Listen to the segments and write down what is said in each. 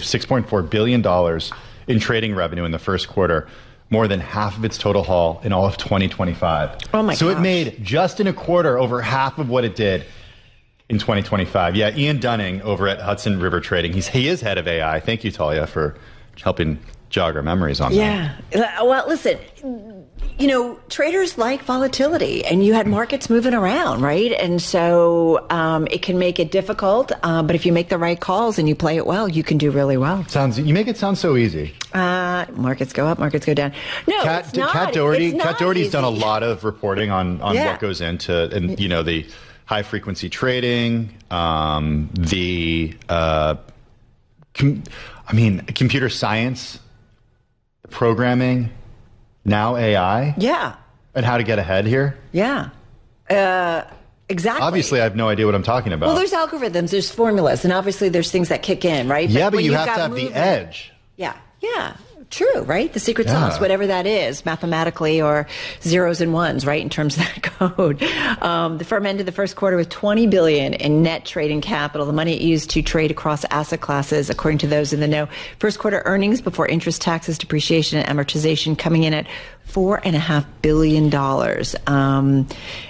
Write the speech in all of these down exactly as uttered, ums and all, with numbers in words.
six point four billion dollars in trading revenue in the first quarter, more than half of its total haul in all of twenty twenty-five. Oh my god! So gosh. It made just in a quarter over half of what it did in twenty twenty-five. Yeah, Ian Dunning over at Hudson River Trading. He's he is head of A I. Thank you, Talia, for helping jog our memories on yeah. that. Yeah. Well, listen, you know, traders like volatility, and you had markets moving around, right? And so um, it can make it difficult, uh, but if you make the right calls and you play it well, you can do really well. Sounds you make it sound so easy. Uh, markets go up, markets go down. No, Kat, it's not. Kat Doherty, it's not Kat Doherty's easy. done a lot of reporting on on yeah. what goes into, and you know, the high frequency trading, um, the uh, com- I mean, computer science, programming, now A I. Yeah. And how to get ahead here. Yeah. Uh, exactly. Obviously, I have no idea what I'm talking about. Well, there's algorithms, there's formulas, and obviously there's things that kick in, right? Yeah, but, but you you've have got to have movement, the edge. Yeah. Yeah. True, right? The secret Yeah. sauce, whatever that is, mathematically, or zeros and ones, right, in terms of that code. Um, the firm ended the first quarter with twenty billion dollars in net trading capital, the money it used to trade across asset classes, according to those in the know. First quarter earnings before interest, taxes, depreciation, and amortization coming in at four point five billion dollars. Um,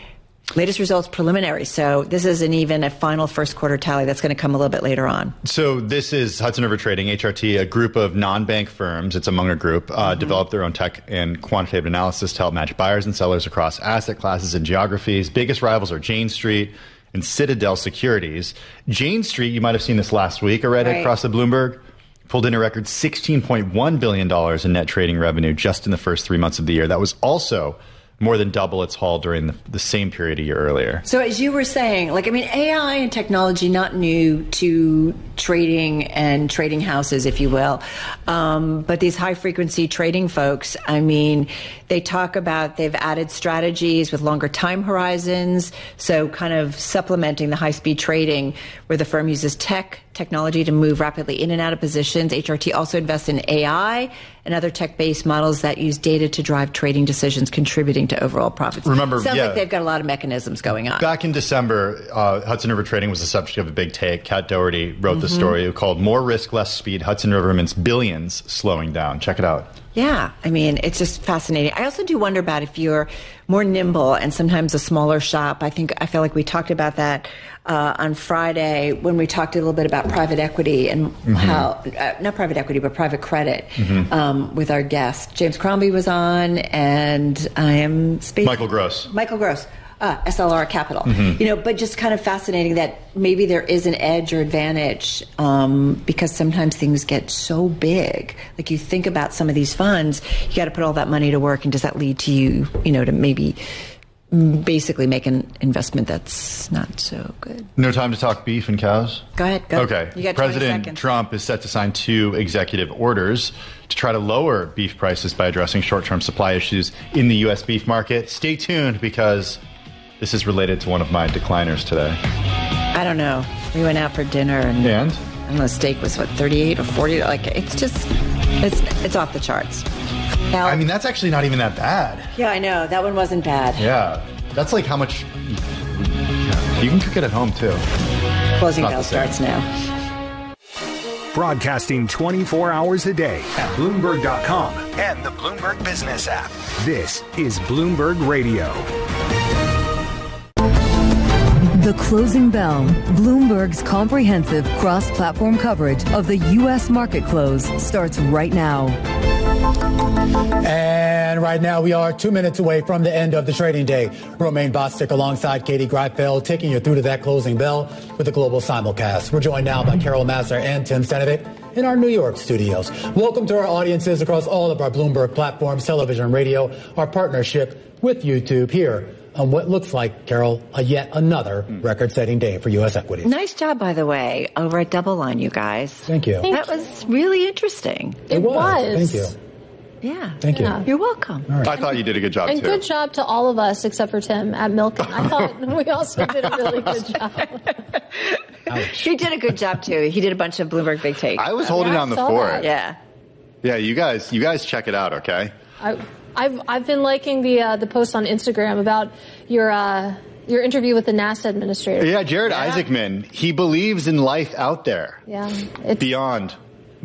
latest results preliminary, so this isn't even a final first quarter tally. That's going to come a little bit later on. So this is Hudson River Trading, H R T, a group of non-bank firms. It's a Munger Group, uh, mm-hmm. developed their own tech and quantitative analysis to help match buyers and sellers across asset classes and geographies. Biggest rivals are Jane Street and Citadel Securities. Jane Street, you might have seen this last week, I read it right. across the Bloomberg, pulled in a record sixteen point one billion dollars in net trading revenue just in the first three months of the year. That was also more than double its haul during the, the same period a year earlier. So as you were saying, like, I mean, A I and technology, not new to trading and trading houses, if you will. Um, but these high frequency trading folks, I mean, they talk about they've added strategies with longer time horizons. So kind of supplementing the high speed trading where the firm uses tech technology to move rapidly in and out of positions. H R T also invests in A I and other tech-based models that use data to drive trading decisions, contributing to overall profits. Remember, Sounds yeah. like they've got a lot of mechanisms going on. Back in December, uh, Hudson River Trading was the subject of a big take. Kat Doherty wrote mm-hmm. the story called "More Risk, Less Speed. Hudson River Mints Billions Slowing Down." Check it out. Yeah, I mean, it's just fascinating. I also do wonder about if you're more nimble and sometimes a smaller shop. I think I feel like we talked about that uh, on Friday when we talked a little bit about private equity and mm-hmm. how, uh, not private equity, but private credit mm-hmm. um, with our guest. James Crombie was on, and I am speaking. Michael Gross. Michael Gross. Uh, S L R Capital, mm-hmm. you know, but just kind of fascinating that maybe there is an edge or advantage um, because sometimes things get so big. Like you think about some of these funds, you got to put all that money to work, and does that lead to you, you know, to maybe basically make an investment that's not so good? No time to talk beef and cows? Go ahead. Go. Okay. You got President Trump is set to sign two executive orders to try to lower beef prices by addressing short-term supply issues in the U S beef market. Stay tuned because this is related to one of my decliners today. I don't know. We went out for dinner and, and? and the steak was, what, thirty-eight or forty? Like, it's just, it's it's off the charts. Now, I mean, that's actually not even that bad. Yeah, I know. That one wasn't bad. Yeah. That's like how much... Yeah. You can cook it at home, too. Closing bell starts now. Broadcasting twenty-four hours a day at Bloomberg dot com and the Bloomberg Business app. This is Bloomberg Radio. The Closing Bell, Bloomberg's comprehensive cross-platform coverage of the U S market close starts right now. And right now we are two minutes away from the end of the trading day. Romaine Bostick alongside Katie Greifeld taking you through to that closing bell with the global simulcast. We're joined now by Carol Massar and Tim Stenovic in our New York studios. Welcome to our audiences across all of our Bloomberg platforms, television and radio, our partnership with YouTube here on what looks like, Carol, a yet another record-setting day for U S equities. Nice job, by the way, over at Double Line, you guys. Thank you. Thank that you. was really interesting. It, it was. was. Thank you. Yeah. Thank you. Yeah. You're welcome. Right. I thought you did a good job, and too. And good job to all of us except for Tim at Milken. I thought we also did a really good job. Ouch. He did a good job, too. He did a bunch of Bloomberg Big Takes. I was holding yeah, on the fort. That. Yeah. Yeah, you guys you guys check it out, okay? I, I've I've been liking the uh, the post on Instagram about your uh, your interview with the NASA administrator. Yeah, Jared yeah. Isaacman. He believes in life out there. Yeah, it's, beyond